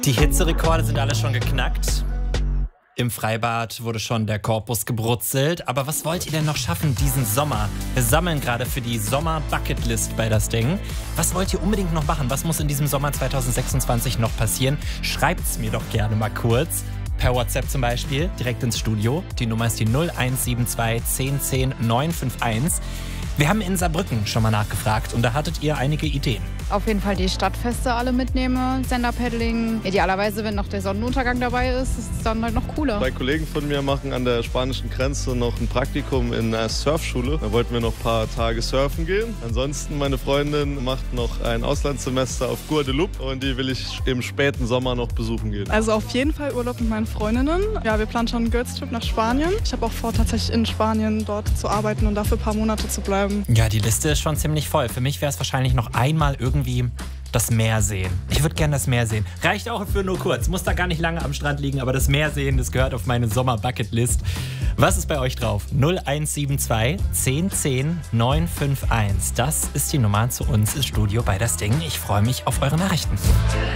Die Hitzerekorde sind alle schon geknackt. Im Freibad wurde schon der Korpus gebrutzelt. Aber was wollt ihr denn noch schaffen diesen Sommer? Wir sammeln gerade für die Sommer-Bucketlist bei das Ding. Was wollt ihr unbedingt noch machen? Was muss in diesem Sommer 2026 noch passieren? Schreibt's mir doch gerne mal kurz. Per WhatsApp zum Beispiel, direkt ins Studio. Die Nummer ist die 0172 1010 951. Wir haben in Saarbrücken schon mal nachgefragt und da hattet ihr einige Ideen. Auf jeden Fall die Stadtfeste alle mitnehme, Stand-Up-Paddling. Idealerweise, wenn noch der Sonnenuntergang dabei ist, ist es dann halt noch cooler. 2 Kollegen von mir machen an der spanischen Grenze noch ein Praktikum in einer Surfschule. Da wollten wir noch ein paar Tage surfen gehen. Ansonsten, meine Freundin macht noch ein Auslandssemester auf Guadeloupe und die will ich im späten Sommer noch besuchen gehen. Also auf jeden Fall Urlaub mit meinen Freundinnen. Ja, wir planen schon einen Girls Trip nach Spanien. Ich habe auch vor, tatsächlich in Spanien dort zu arbeiten und dafür ein paar Monate zu bleiben. Ja, die Liste ist schon ziemlich voll. Für mich wäre es wahrscheinlich noch einmal irgendwie das Meer sehen. Ich würde gerne das Meer sehen. Reicht auch für nur kurz. Muss da gar nicht lange am Strand liegen, aber das Meer sehen, das gehört auf meine Sommer-Bucketlist. Was ist bei euch drauf? 0172 1010 951. Das ist die Nummer zu uns ins Studio bei das Ding. Ich freue mich auf eure Nachrichten.